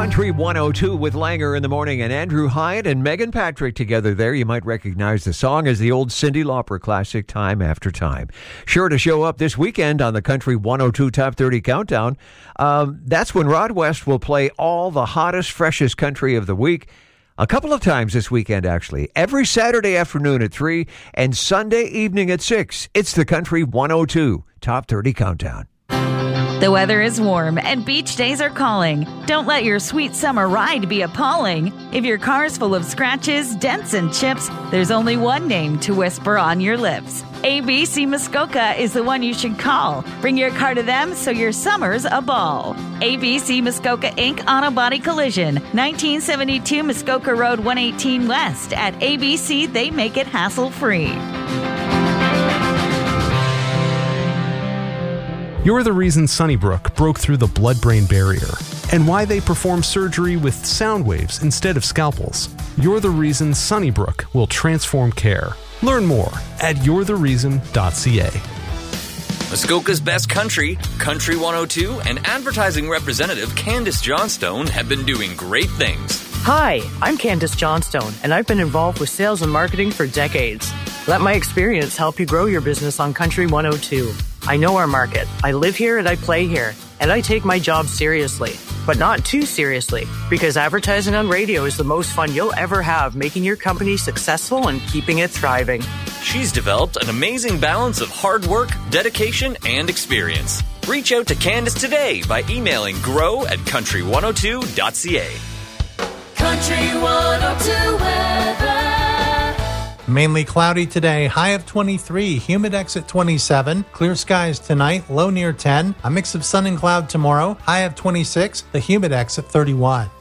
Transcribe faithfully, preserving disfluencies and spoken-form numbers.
Country one oh two with Langer in the morning, and Andrew Hyatt and Megan Patrick together there. You might recognize the song as the old Cyndi Lauper classic, Time After Time. Sure to show up this weekend on the Country one oh two Top thirty Countdown. Um, that's when Rod West will play all the hottest, freshest country of the week. A couple of times this weekend, actually. Every Saturday afternoon at three and Sunday evening at six. It's the Country one oh two Top thirty Countdown. The weather is warm and beach days are calling. Don't let your sweet summer ride be appalling. If your car's full of scratches, dents, and chips, there's only one name to whisper on your lips. A B C Muskoka is the one you should call. Bring your car to them so your summer's a ball. A B C Muskoka Incorporated Auto Body Collision, nineteen seventy-two Muskoka Road one eighteen West. At A B C, they make it hassle-free. You're the reason Sunnybrook broke through the blood-brain barrier, and why they perform surgery with sound waves instead of scalpels. You're the reason Sunnybrook will transform care. Learn more at you're the reason dot c a. Muskoka's best country, Country one oh two, and advertising representative Candace Johnstone have been doing great things. Hi, I'm Candace Johnstone, and I've been involved with sales and marketing for decades. Let my experience help you grow your business on Country one oh two. I know our market. I live here and I play here, and I take my job seriously, but not too seriously, because advertising on radio is the most fun you'll ever have, making your company successful and keeping it thriving. She's developed an amazing balance of hard work, dedication, and experience. Reach out to Candace today by emailing grow at country one oh two dot c a. Country one oh two weather. Mainly cloudy today, high of twenty-three, humidex at twenty-seven, clear skies tonight, low near ten, a mix of sun and cloud tomorrow, high of twenty-six, the humidex at thirty-one.